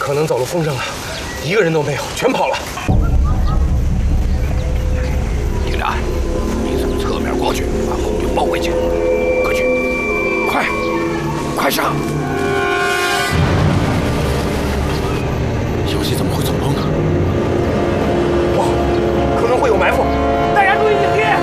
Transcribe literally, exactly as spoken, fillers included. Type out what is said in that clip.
可能走了风声了，一个人都没有，全跑了。 营长，你从侧面过去，把红军包围起来。快去，快，快上！